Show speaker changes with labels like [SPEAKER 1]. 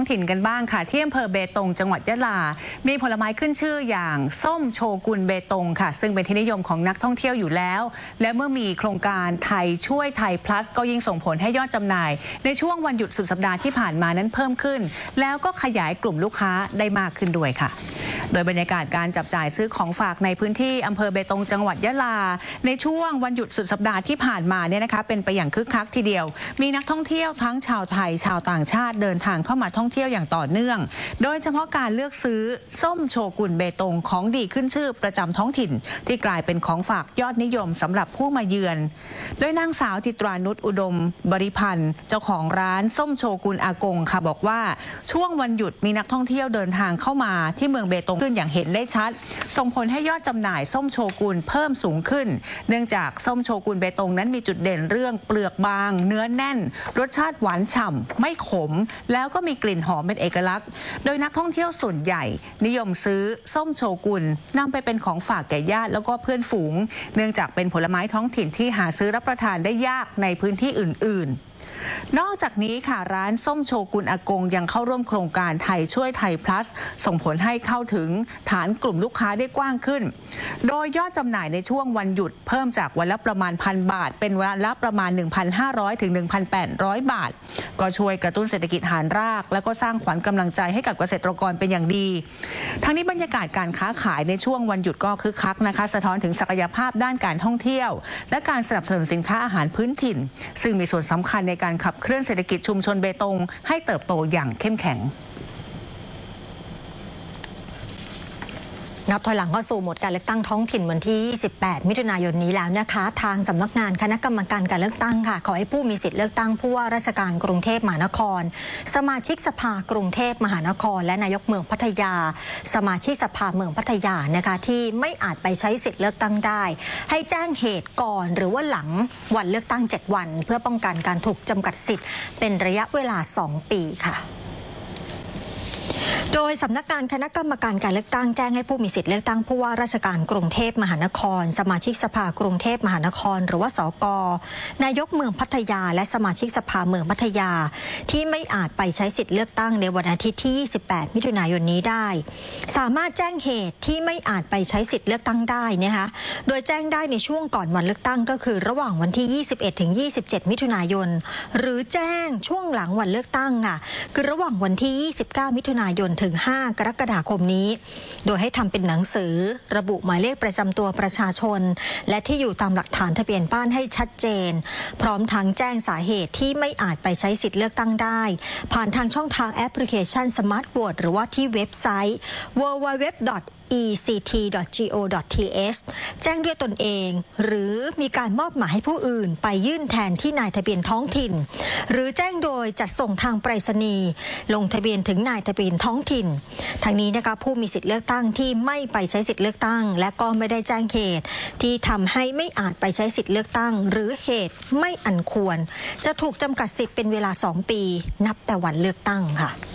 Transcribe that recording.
[SPEAKER 1] ถิ่นกันบ้างค่ะที่อำเภอเบตงจังหวัดยะลามีผลไม้ขึ้นชื่ออย่างส้มโชกุนเบตงค่ะซึ่งเป็นที่นิยมของนักท่องเที่ยวอยู่แล้วและเมื่อมีโครงการไทยช่วยไทย plus ก็ยิ่งส่งผลให้ยอดจำหน่ายในช่วงวันหยุดสุดสัปดาห์ที่ผ่านมานั้นเพิ่มขึ้นแล้วก็ขยายกลุ่มลูกค้าได้มากขึ้นด้วยค่ะโดยบรรยากาศการจับจ่ายซื้อของฝากในพื้นที่อำเภอเบตงจังหวัดยะลาในช่วงวันหยุดสุดสัปดาห์ที่ผ่านมาเนี่ยนะคะเป็นไปอย่างคึกคักทีเดียวมีนักท่องเที่ยวทั้งชาวไทยชาวต่างชาติเดินทางเข้ามาท่องเที่ยวอย่างต่อเนื่องโดยเฉพาะการเลือกซื้อส้มโชกุนเบตงของดีขึ้นชื่อประจำท้องถิ่นที่กลายเป็นของฝากยอดนิยมสำหรับผู้มาเยือนโดยนางสาวจิตรานุชอุดมบริพันธ์เจ้าของร้านส้มโชกุนอากงค่ะบอกว่าช่วงวันหยุดมีนักท่องเที่ยวเดินทางเข้ามาที่เมืองเบตงขึ้นอย่างเห็นได้ชัดส่งผลให้ยอดจำหน่ายส้มโชกุนเพิ่มสูงขึ้นเนื่องจากส้มโชกุนเบตงนั้นมีจุดเด่นเรื่องเปลือกบางเนื้อแน่นรสชาติหวานฉ่ำไม่ขมแล้วก็มีกลิ่นหอมเป็นเอกลักษณ์โดยนักท่องเที่ยวส่วนใหญ่นิยมซื้อส้มโชกุนนำไปเป็นของฝากแก่ญาติแล้วก็เพื่อนฝูงเนื่องจากเป็นผลไม้ท้องถิ่นที่หาซื้อรับประทานได้ยากในพื้นที่อื่นๆนอกจากนี้ค่ะร้านส้มโชกุนอากงยังเข้าร่วมโครงการไทยช่วยไทย plus ส่งผลให้เข้าถึงฐานกลุ่มลูกค้าได้กว้างขึ้นโดยยอดจำหน่ายในช่วงวันหยุดเพิ่มจากวันละประมาณ 1,000 บาทเป็นวันละประมาณ 1,500 ถึง 1,800 บาทก็ช่วยกระตุ้นเศรษฐกิจฐานรากและก็สร้างขวัญกำลังใจให้กับเกษตรกรเป็นอย่างดีทั้งนี้บรรยากาศการค้าขายในช่วงวันหยุดก็คึกคักนะคะสะท้อนถึงศักยภาพด้านการท่องเที่ยวและการสนับสนุนสินค้าอาหารพื้นถิ่นซึ่งมีส่วนสำคัญในการขับเคลื่อนเศรษฐกิจชุมชนเบตงให้เติบโตอย่างเข้มแข็ง
[SPEAKER 2] นับถอยหลังเข้าสู่โหมดการเลือกตั้งท้องถิ่นวันที่ 28 มิถุนายนนี้แล้วนะคะทางสำนักงานคณะกรรมการการเลือกตั้งค่ะขอให้ผู้มีสิทธิ์เลือกตั้งผู้ว่าราชการกรุงเทพมหานครสมาชิกสภากรุงเทพมหานครและนายกเมืองพัทยาสมาชิกสภาเมืองพัทยานะคะที่ไม่อาจไปใช้สิทธิ์เลือกตั้งได้ให้แจ้งเหตุก่อนหรือว่าหลังวันเลือกตั้ง7วันเพื่อป้องกันการถูกจำกัดสิทธิ์เป็นระยะเวลา2 ปีค่ะโดยสำนักงานคณะกรรมการการเลือกตั้งแจ้งให้ผู้มีสิทธิ์เลือกตั้งผู้ว่าราชการกรุงเทพมหานครสมาชิกสภากรุงเทพมหานครหรือว่าสก.นายกเมืองพัทยาและสมาชิกสภาเมืองพัทยาที่ไม่อาจไปใช้สิทธิ์เลือกตั้งในวันอาทิตย์ที่ 28 มิถุนายนนี้ได้สามารถแจ้งเหตุที่ไม่อาจไปใช้สิทธิ์เลือกตั้งได้นะคะโดยแจ้งได้ในช่วงก่อนวันเลือกตั้งก็คือระหว่างวันที่ 21 ถึง 27 มิถุนายนหรือแจ้งช่วงหลังวันเลือกตั้งค่ะคือระหว่างวันที่ 29 มิถุนายนถึง 5 กรกฎาคมนี้โดยให้ทำเป็นหนังสือระบุหมายเลขประจำตัวประชาชนและที่อยู่ตามหลักฐานทะเบียนบ้านให้ชัดเจนพร้อมทั้งแจ้งสาเหตุที่ไม่อาจไปใช้สิทธิ์เลือกตั้งได้ผ่านทางช่องทางแอปพลิเคชัน Smart Vote หรือว่าที่เว็บไซต์ www.ect.go.th แจ้งด้วยตนเองหรือมีการมอบหมายให้ผู้อื่นไปยื่นแทนที่นายทะเบียนท้องถิ่นหรือแจ้งโดยจัดส่งทางไปรษณีย์ลงทะเบียนถึงนายทะเบียนท้องถิ่นทางนี้นะคะผู้มีสิทธิ์เลือกตั้งที่ไม่ไปใช้สิทธิ์เลือกตั้งและก็ไม่ได้แจ้งเหตุที่ทำให้ไม่อาจไปใช้สิทธิ์เลือกตั้งหรือเหตุไม่อันควรจะถูกจำกัดสิทธิ์เป็นเวลา2 ปีนับแต่วันเลือกตั้งค่ะ